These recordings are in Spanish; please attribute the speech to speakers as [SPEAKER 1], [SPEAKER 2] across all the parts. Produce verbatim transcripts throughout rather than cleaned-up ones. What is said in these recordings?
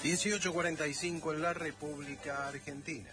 [SPEAKER 1] dieciocho cuarenta y cinco en la República Argentina.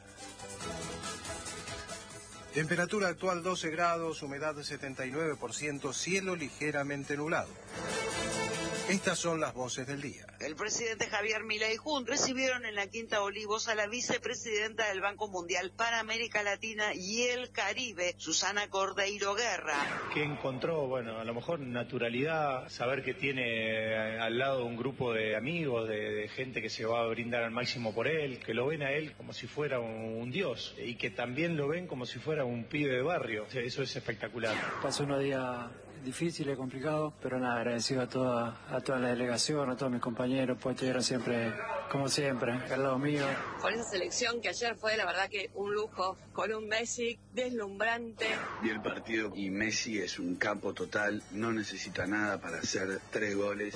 [SPEAKER 1] Temperatura actual doce grados, humedad setenta y nueve por ciento, cielo ligeramente nublado. Estas son las voces del día.
[SPEAKER 2] El presidente Javier Milei Jun recibieron en la Quinta Olivos a la vicepresidenta del Banco Mundial para América Latina y el Caribe, Susana Cordeiro Guerra.
[SPEAKER 3] Que encontró, bueno, a lo mejor naturalidad, saber que tiene al lado un grupo de amigos, de, de gente que se va a brindar al máximo por él, que lo ven a él como si fuera un, un dios y que también lo ven como si fuera un pibe de barrio. Eso es espectacular.
[SPEAKER 4] Pasó unos días difíciles, complicados, pero nada, agradecido a toda, a toda la delegación, a todos mis compañeros, pues estuvieron siempre, como siempre, al lado mío.
[SPEAKER 5] Con esa selección que ayer fue, la verdad que un lujo, con un Messi deslumbrante.
[SPEAKER 6] Vi el partido y Messi es un capo total, no necesita nada para hacer tres goles.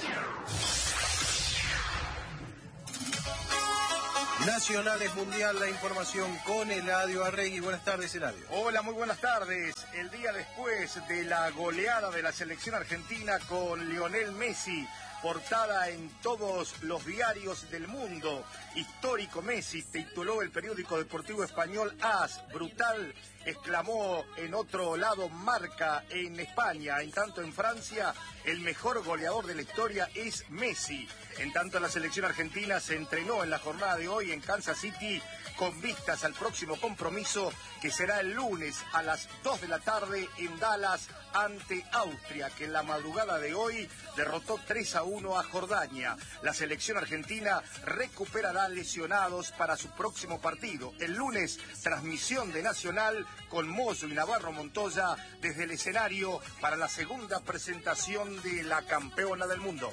[SPEAKER 1] Nacionales Mundial, la información con Eladio Arregui. Buenas tardes, Eladio.
[SPEAKER 7] Hola, muy buenas tardes. El día después de la goleada de la selección argentina con Lionel Messi, portada en todos los diarios del mundo, histórico Messi, tituló el periódico deportivo español AS, brutal, exclamó en otro lado Marca en España. En tanto en Francia, el mejor goleador de la historia es Messi. En tanto la selección argentina se entrenó en la jornada de hoy en Kansas City con vistas al próximo compromiso que será el lunes a las dos de la tarde en Dallas ante Austria, que en la madrugada de hoy derrotó tres a uno a Jordania. La selección argentina recuperará lesionados para su próximo partido. El lunes, transmisión de Nacional con Mozo y Navarro Montoya desde el escenario para la segunda presentación de la campeona del mundo.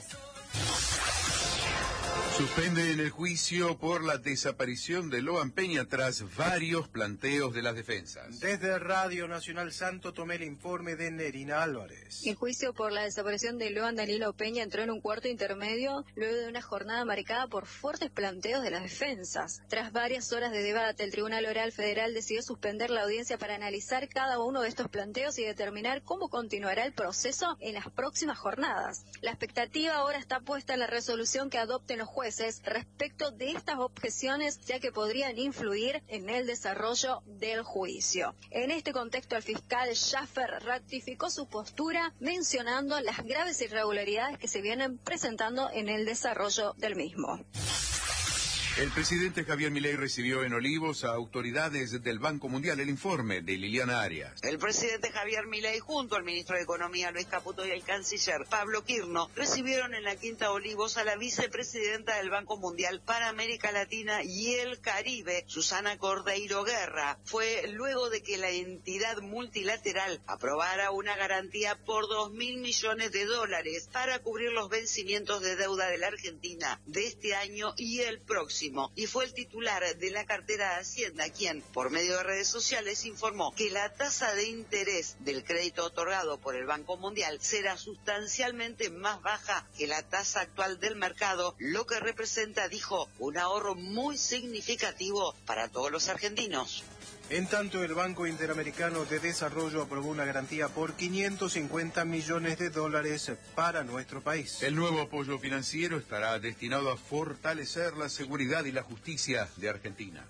[SPEAKER 8] Suspenden el juicio por la desaparición de Loan Peña tras varios planteos de las defensas.
[SPEAKER 1] Desde Radio Nacional Santo Tomé el informe de Nerina Álvarez.
[SPEAKER 9] El juicio por la desaparición de Loan Danilo Peña entró en un cuarto intermedio luego de una jornada marcada por fuertes planteos de las defensas. Tras varias horas de debate, el Tribunal Oral Federal decidió suspender la audiencia para analizar cada uno de estos planteos y determinar cómo continuará el proceso en las próximas jornadas. La expectativa ahora está puesta en la resolución que adopten los jueces respecto de estas objeciones, ya que podrían influir en el desarrollo del juicio. En este contexto, el fiscal Schaffer ratificó su postura mencionando las graves irregularidades que se vienen presentando en el desarrollo del mismo.
[SPEAKER 8] El presidente Javier Milei recibió en Olivos a autoridades del Banco Mundial. El informe de Liliana Arias.
[SPEAKER 2] El presidente Javier Milei junto al ministro de Economía Luis Caputo y el canciller Pablo Quirno recibieron en la Quinta Olivos a la vicepresidenta del Banco Mundial para América Latina y el Caribe, Susana Cordeiro Guerra. Fue luego de que la entidad multilateral aprobara una garantía por dos mil millones de dólares para cubrir los vencimientos de deuda de la Argentina de este año y el próximo. Y fue el titular de la cartera de Hacienda quien, por medio de redes sociales, informó que la tasa de interés del crédito otorgado por el Banco Mundial será sustancialmente más baja que la tasa actual del mercado, lo que representa, dijo, un ahorro muy significativo para todos los argentinos.
[SPEAKER 1] En tanto, el Banco Interamericano de Desarrollo aprobó una garantía por quinientos cincuenta millones de dólares para nuestro país.
[SPEAKER 8] El nuevo apoyo financiero estará destinado a fortalecer la seguridad y la justicia de Argentina.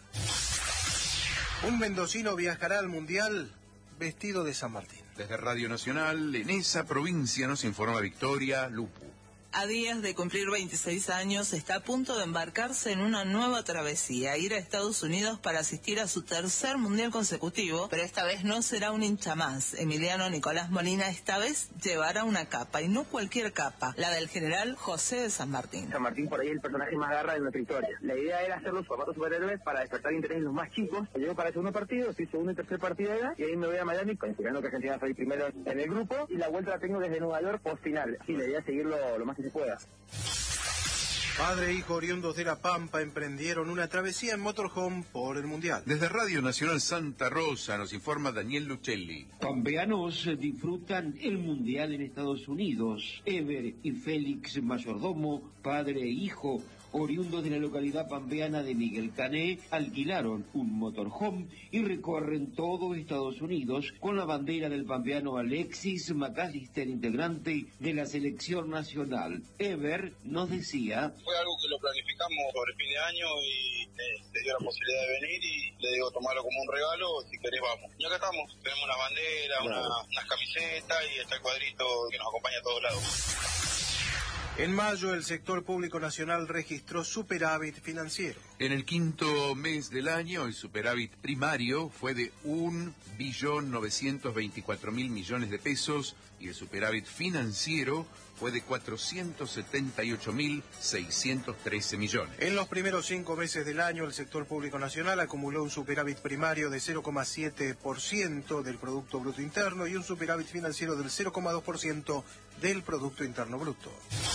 [SPEAKER 1] Un mendocino viajará al Mundial vestido de San Martín.
[SPEAKER 8] Desde Radio Nacional, en esa provincia, nos informa Victoria Lupu.
[SPEAKER 10] A días de cumplir veintiséis años, está a punto de embarcarse en una nueva travesía, ir a Estados Unidos para asistir a su tercer mundial consecutivo, pero esta vez no será un hincha más. Emiliano Nicolás Molina esta vez llevará una capa, y no cualquier capa, la del general José de San Martín.
[SPEAKER 11] San Martín por ahí es el personaje más garra de nuestra historia. La idea era hacer los zapatos superhéroes para despertar interés en los más chicos. Llego para el segundo partido, estoy segundo y tercer partido allá, y ahí me voy a Miami, considerando que Argentina soy primero en el grupo, y la vuelta la tengo desde Nueva York post final. Y la idea es seguirlo lo más que se pueda.
[SPEAKER 1] Padre e hijo oriundos de La Pampa emprendieron una travesía en motorhome por el Mundial.
[SPEAKER 8] Desde Radio Nacional Santa Rosa nos informa Daniel Lucelli.
[SPEAKER 12] Pampeanos disfrutan el Mundial en Estados Unidos. Ever y Félix Mayordomo, padre e hijo, oriundos de la localidad pampeana de Miguel Cané, alquilaron un motorhome y recorren todo Estados Unidos con la bandera del pampeano Alexis McAllister, integrante de la selección nacional. Ever nos decía:
[SPEAKER 13] fue algo que lo planificamos sobre fin de año y eh, te dio la posibilidad de venir y le digo tomarlo como un regalo, si querés vamos. Y acá estamos, tenemos una bandera, claro, una, unas camisetas y está el cuadrito que nos acompaña a todos lados.
[SPEAKER 1] En mayo, el sector público nacional registró superávit financiero.
[SPEAKER 8] En el quinto mes del año, el superávit primario fue de un billón novecientos veinticuatro mil millones de pesos y el superávit financiero fue de cuatrocientos setenta y ocho mil seiscientos trece millones.
[SPEAKER 1] En los primeros cinco meses del año, el sector público nacional acumuló un superávit primario de cero coma siete por ciento del Producto Bruto Interno y un superávit financiero del cero coma dos por ciento del Producto Interno Bruto.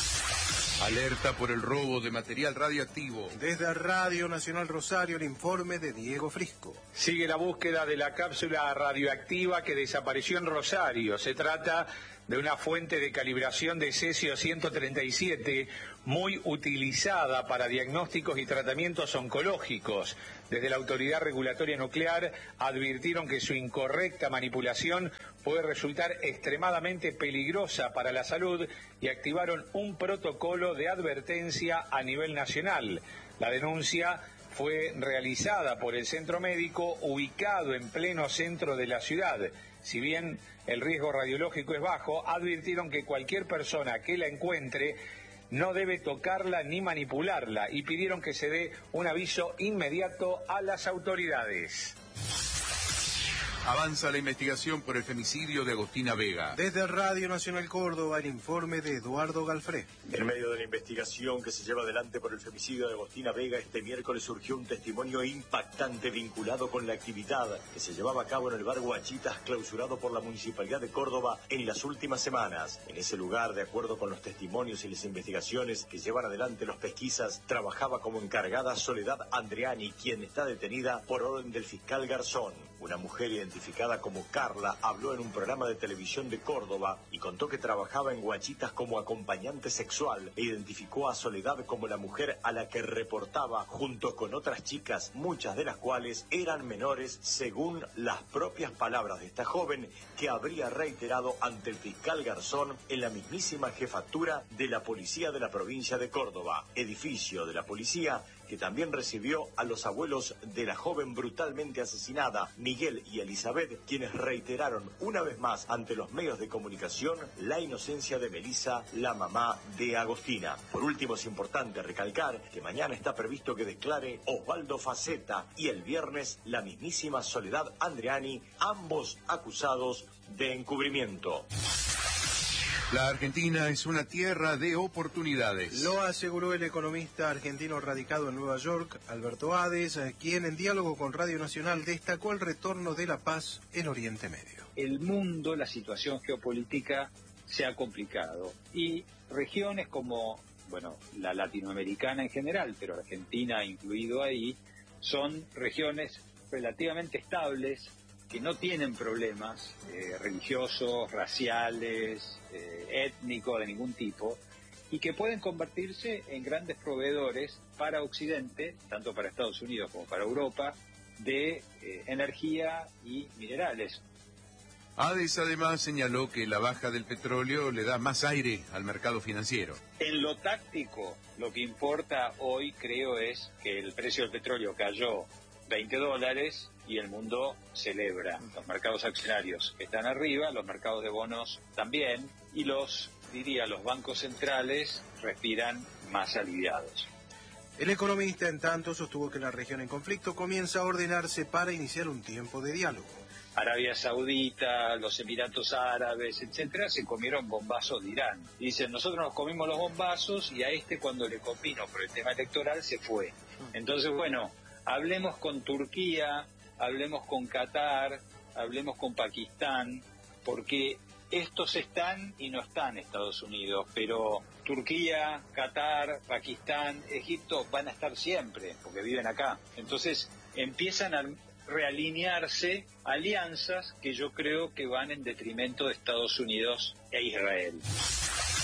[SPEAKER 8] Alerta por el robo de material radioactivo.
[SPEAKER 1] Desde Radio Nacional Rosario, el informe de Diego Frisco.
[SPEAKER 14] Sigue la búsqueda de la cápsula radioactiva que desapareció en Rosario. Se trata de una fuente de calibración de cesio ciento treinta y siete muy utilizada para diagnósticos y tratamientos oncológicos. Desde la Autoridad Regulatoria Nuclear advirtieron que su incorrecta manipulación puede resultar extremadamente peligrosa para la salud y activaron un protocolo de advertencia a nivel nacional. La denuncia fue realizada por el centro médico ubicado en pleno centro de la ciudad. Si bien el riesgo radiológico es bajo, advirtieron que cualquier persona que la encuentre no debe tocarla ni manipularla y pidieron que se dé un aviso inmediato a las autoridades.
[SPEAKER 8] Avanza la investigación por el femicidio de Agostina Vega.
[SPEAKER 1] Desde Radio Nacional Córdoba, el informe de Eduardo Galfré.
[SPEAKER 15] En medio de la investigación que se lleva adelante por el femicidio de Agostina Vega, este miércoles surgió un testimonio impactante vinculado con la actividad que se llevaba a cabo en el bar Guachitas, clausurado por la Municipalidad de Córdoba en las últimas semanas. En ese lugar, de acuerdo con los testimonios y las investigaciones que llevan adelante los pesquisas, trabajaba como encargada Soledad Andreani, quien está detenida por orden del fiscal Garzón. Una mujer identificada como Carla habló en un programa de televisión de Córdoba y contó que trabajaba en Guachitas como acompañante sexual e identificó a Soledad como la mujer a la que reportaba junto con otras chicas, muchas de las cuales eran menores, según las propias palabras de esta joven, que habría reiterado ante el fiscal Garzón en la mismísima jefatura de la policía de la provincia de Córdoba, edificio de la policía que también recibió a los abuelos de la joven brutalmente asesinada, Miguel y Elizabeth, quienes reiteraron una vez más ante los medios de comunicación la inocencia de Melissa, la mamá de Agostina. Por último, es importante recalcar que mañana está previsto que declare Osvaldo Faceta y el viernes la mismísima Soledad Andreani, ambos acusados de encubrimiento.
[SPEAKER 8] La Argentina es una tierra de oportunidades.
[SPEAKER 1] Lo aseguró el economista argentino radicado en Nueva York, Alberto Hades, quien en diálogo con Radio Nacional destacó el retorno de la paz en Oriente Medio.
[SPEAKER 16] El mundo, la situación geopolítica se ha complicado y regiones como, bueno, la latinoamericana en general, pero Argentina incluido ahí, son regiones relativamente estables, que no tienen problemas eh, religiosos, raciales, eh, étnicos de ningún tipo, y que pueden convertirse en grandes proveedores para Occidente, tanto para Estados Unidos como para Europa, de eh, energía y minerales.
[SPEAKER 8] Hades además señaló que la baja del petróleo le da más aire al mercado financiero.
[SPEAKER 16] En lo táctico, lo que importa hoy, creo, es que el precio del petróleo cayó veinte dólares y el mundo celebra. Los mercados accionarios están arriba, los mercados de bonos también, y los, diría, los bancos centrales respiran más aliviados.
[SPEAKER 1] El economista, en tanto, sostuvo que la región en conflicto comienza a ordenarse para iniciar un tiempo de diálogo.
[SPEAKER 16] Arabia Saudita, los Emiratos Árabes, etcétera, se comieron bombazos de Irán. Y dicen, nosotros nos comimos los bombazos y a este, cuando le convino por el tema electoral, se fue. Entonces, bueno, hablemos con Turquía, hablemos con Qatar, hablemos con Pakistán, porque estos están y no están Estados Unidos, pero Turquía, Qatar, Pakistán, Egipto van a estar siempre, porque viven acá. Entonces empiezan a realinearse alianzas que yo creo que van en detrimento de Estados Unidos e Israel.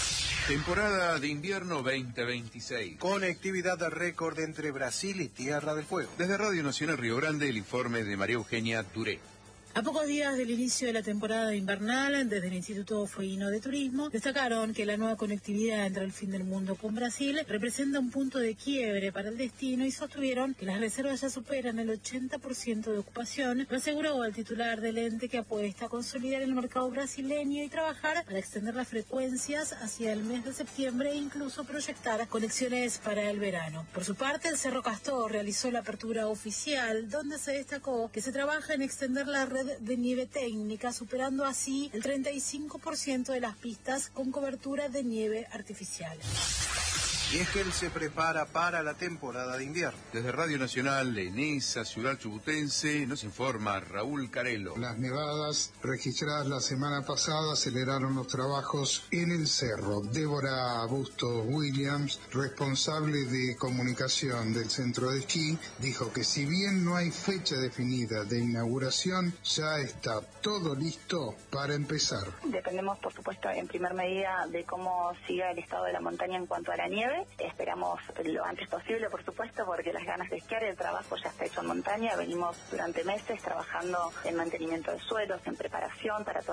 [SPEAKER 8] Temporada de invierno veinte veintiséis.
[SPEAKER 1] Conectividad de récord entre Brasil y Tierra del Fuego.
[SPEAKER 8] Desde Radio Nacional Río Grande, el informe de María Eugenia Duré.
[SPEAKER 17] A pocos días del inicio de la temporada invernal, desde el Instituto Fueguino de Turismo, destacaron que la nueva conectividad entre el fin del mundo con Brasil representa un punto de quiebre para el destino y sostuvieron que las reservas ya superan el ochenta por ciento de ocupación. Lo aseguró el titular del ente, que apuesta a consolidar el mercado brasileño y trabajar para extender las frecuencias hacia el mes de septiembre e incluso proyectar conexiones para el verano. Por su parte, el Cerro Castor realizó la apertura oficial, donde se destacó que se trabaja en extender la red de nieve técnica, superando así el treinta y cinco por ciento de las pistas con cobertura de nieve artificial.
[SPEAKER 1] Y es que él se prepara para la temporada de invierno.
[SPEAKER 8] Desde Radio Nacional, en esa ciudad chubutense, nos informa Raúl Carelo.
[SPEAKER 18] Las nevadas registradas la semana pasada aceleraron los trabajos en el cerro. Débora Bustos Williams, responsable de comunicación del centro de esquí, dijo que si bien no hay fecha definida de inauguración, ya está todo listo para empezar.
[SPEAKER 19] Dependemos, por supuesto, en primer medida de cómo siga el estado de la montaña en cuanto a la nieve. Esperamos lo antes posible, por supuesto, porque las ganas de esquiar, el trabajo ya está hecho en montaña. Venimos durante meses trabajando en mantenimiento de suelos, en preparación para todo